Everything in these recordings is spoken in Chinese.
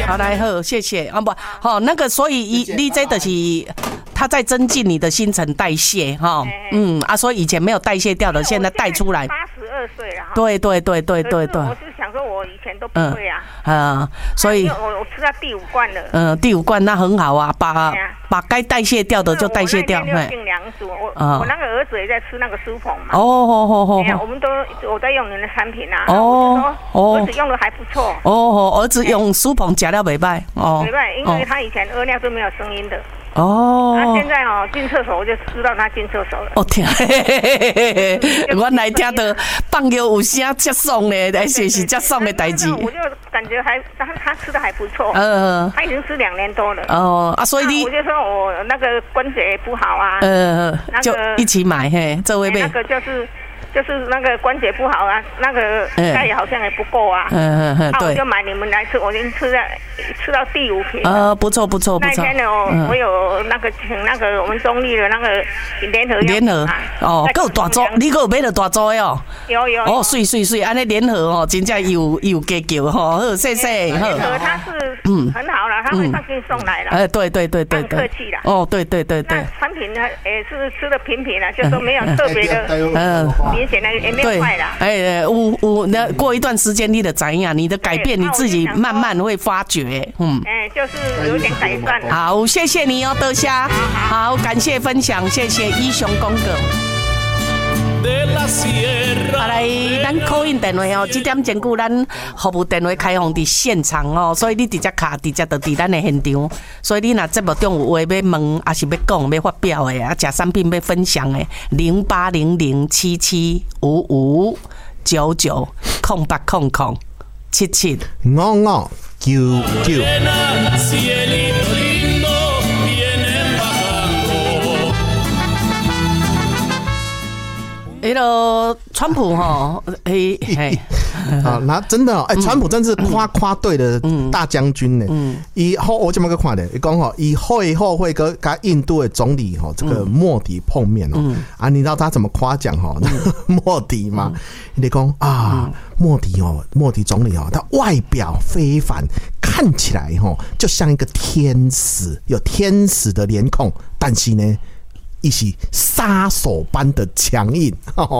好来好，谢谢啊不好那个，所以你这就是它在增进你的新陈代谢哈，所以以前没有代谢掉的，现在带出来。 82岁了。 对。 我是想说，我以前都不会啊。 所以我吃到第5罐了。 第5罐那很好啊，把该代谢掉的就代谢掉。 我那天就订2组，我那个儿子也在吃那个舒鹏嘛。我在用你的产品啊。儿子用的还不错。 儿子用舒鹏吃了袂歹。 袂歹，因为他以前屙尿是没有声音的。现在进厕所我就知道他进厕所了。 天，原来听到放尿有声接送的，而且是接送的代志。 我就感觉他吃的还不错。他已经吃2年多了。 所以我就说我那个关节不好啊。 就一起买嘿，这位妹。 那个就是那个关节不好啊，那个钙好像也不够啊。对。我就买你们来吃，我已经吃到第5瓶。 不错。 那天呢，我有那个请那个我们中立的那个联合够大组，你够买了大组的哦。 有。 水，安尼联合真正有加叫好，谢谢。 联合它是很好了，他会上去送来了。 对。 很客气啦。 对。 那产品呢也是吃的平啦，就说没有特别的。明显的也没有坏啦。 那过一段时间你就知影，你的改变你自己慢慢会发觉。 就是有点改善。 好，谢谢你哦，德虾。好，感谢分享，谢谢一雄公哥。来，咱 call in 电话哦，这点钟久咱服务电话开放伫现场哦，所以你直接卡，直接就伫咱的现场。所以你若节目中有话要问，还是要讲、要发表的啊，食产品要分享的，0800775599775599。川普那真的川普真是夸对的大将军呢。我怎么个看的？伊讲以后会跟印度的总理这个莫迪碰面你知道他怎么夸奖莫迪吗？你讲莫迪总理他外表非凡，看起来就像一个天使，有天使的脸孔，但是呢。一起杀手般的强硬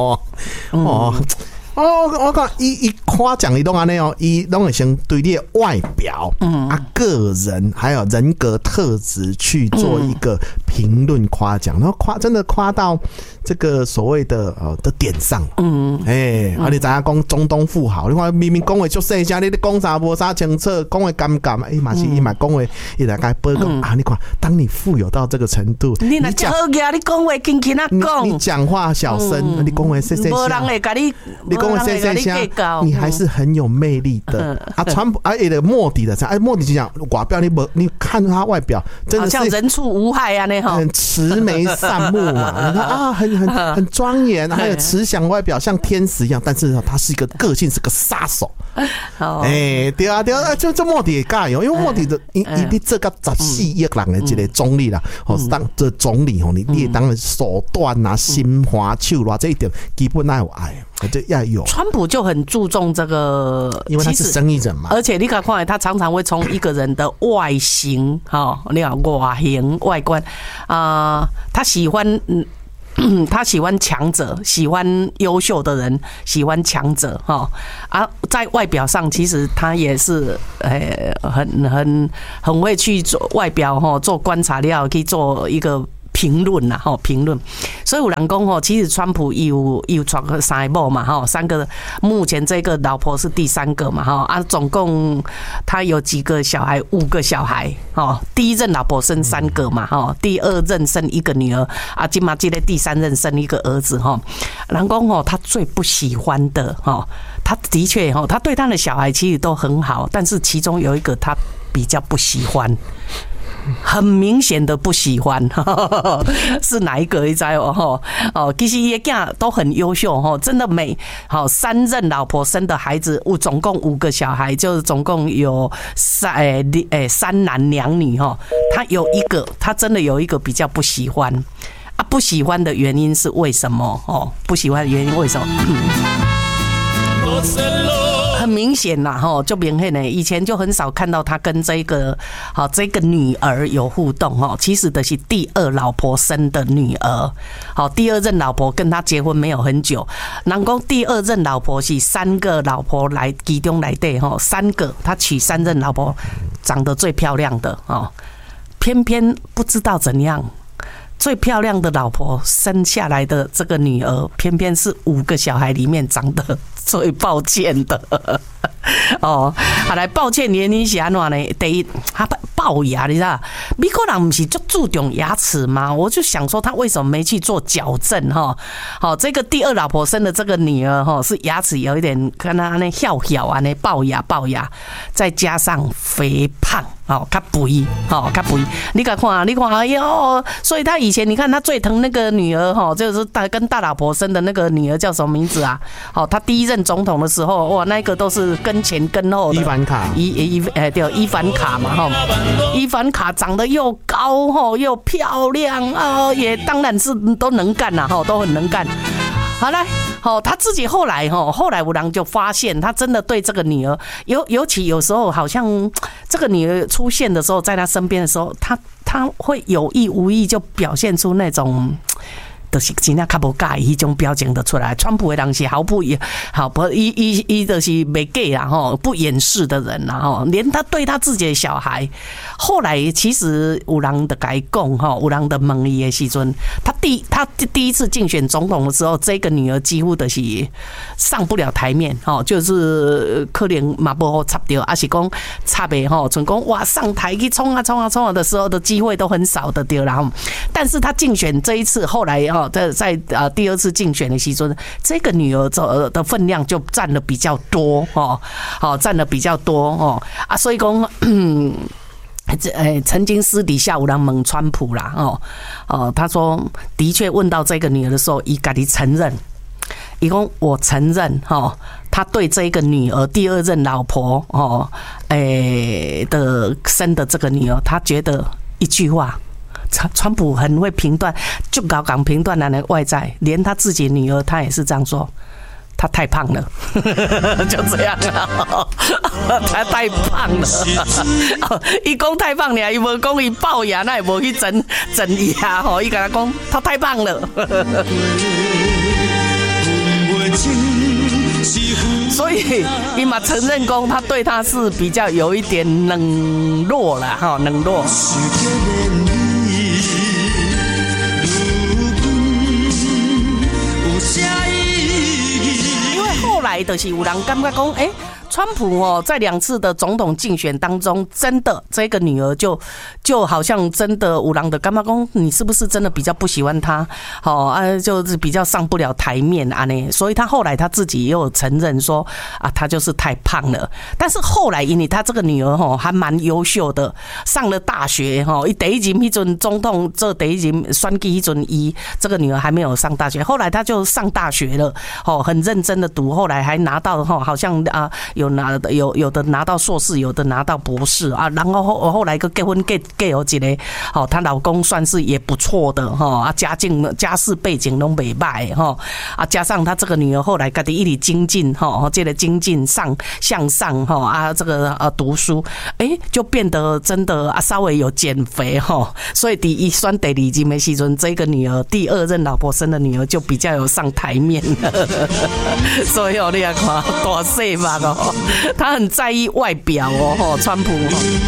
我讲伊夸奖你拢安尼伊拢会先对你的外表个人还有人格特质去做一个评论夸奖，然后真的夸到这个所谓的点上。你知影讲中东富豪，你看明明讲话就细声，你讲啥无啥清楚，讲话尴尬嘛是伊嘛讲话伊大概报讲你看，当你富有到这个程度， 你若好个，你讲话轻轻讲， 你讲话小声，你讲话细细声， 无人会甲你讲话细细声，你还是很有魅力的。川普莫迪的莫迪就讲外表你看他外表真的是好像人畜无害啊， 很慈眉善目嘛，你看很庄严，还有慈祥外表像天使一样，但是他是一个个性是个杀手。对啊，这莫迪也加油，因为莫迪的你这个14亿人的一个总理啦，当这总理你当然手段啊、心花手啊这一点基本要有爱。这要有。 川普就很注重这个， 因为他是生意人嘛。 而且你看，他常常会从一个人的外形，你看外形、外观他喜欢。他喜欢强者，喜欢优秀的人，喜欢强者在外表上，其实他也是很会去做外表做观察料，可以做一个评论啦，评论。所以有人讲其实川普有娶个3个某嘛，3个，目前这个老婆是第3个嘛，总共他有几个小孩？5个小孩，第一任老婆生3个嘛，第2任生1个女儿，现在这个第3任生1个儿子，人讲他最不喜欢的，他的确他对他的小孩其实都很好，但是其中有一个他比较不喜欢。很明显的不喜欢，是哪一个？你知道其实也都很优秀，真的3任老婆生的孩子，总共5个小孩，就是总共有3男2女他有一个，他真的有一个比较不喜欢不喜欢的原因是为什么？不喜欢的原因为什么？ 很明显啦，就明显的，以前就很少看到他跟这个女儿有互动，其实的是第二老婆生的女儿，第二任老婆跟他结婚没有很久，人讲第二任老婆是3个老婆来其中来对，3个他娶3任老婆，长得最漂亮的偏偏不知道怎样。最漂亮的老婆生下来的这个女儿，偏偏是5个小孩里面长得最抱歉的。好来，抱歉原因是安怎呢？第一，他龅牙，你知道，美国人不是就注重牙齿吗？我就想说，他为什么没去做矫正？这个第二老婆生的这个女儿是牙齿有一点跟他那翘啊，那龅牙，再加上肥胖。较肥，较肥。你看，哎呦，所以他以前你看他最疼那个女儿，就是跟大老婆生的那个女儿叫什么名字啊？他第一任总统的时候，哇，那个都是跟前跟后的。 伊凡卡， 对，伊凡卡嘛，伊凡卡长得又高又漂亮啊，也当然是都能干呐，都很能干。好来，他自己后来有人就发现，他真的对这个女儿，尤其有时候好像这个女儿出现的时候，在他身边的时候，他会有意无意就表现出那种。就是真正较无介意迄种表情就出来，川普的人是毫不伊就是袂假啦不掩饰的人啦连他对他自己的小孩，后来其实有人就甲伊讲有人就问伊的时阵，他第一次竞选总统的时候，这个女儿几乎就是上不了台面就是可能嘛无好插到，还是讲插的像讲哇上台去冲啊的时候的机会都很少的对啦。但是他竞选这一次后来在第二次竞选的时候，这个女儿的分量就占了比较多占了比较多所以讲曾经私底下有人问川普啦他说的确问到这个女儿的时候，伊自己承认，伊说我承认他对这个女儿第二任老婆的生的这个女儿，他觉得一句话。川普很会评断，就搞评断人的外在，连他自己女儿他也是这样说，他太胖了，就这样啊，他太胖了，伊讲太胖了，伊无讲伊龅牙，那也无去整牙伊跟他讲他太胖了。所以伊嘛承认讲他对他是比较有一点冷落啦冷落。因为后来的是有人感觉讲，川普在2次的总统竞选当中，真的这个女儿就好像真的有人的感觉讲，你是不是真的比较不喜欢她？就是比较上不了台面啊呢。所以他后来他自己也有承认说他就是太胖了。但是后来因为他这个女儿还蛮优秀的，上了大学伊第一任迄阵总统做第一任选举迄阵，这个女儿还没有上大学，后来他就上大学了很认真的读，后来还拿到好像有的拿到硕士，有的拿到博士然后后来个结婚嫁有一个她老公算是也不错的家世背景都袂歹加上她这个女儿后来家己一直精进这个精进向上这个读书就变得真的稍微有减肥所以第一选第2任的时阵，这个女儿第2任老婆生的女儿就比较有上台面了。所以你也看大细目他很在意外表川普